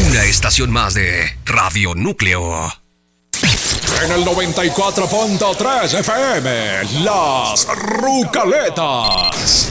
Una estación más de Radio Núcleo. En el 94.3 FM, Las Rucaletas.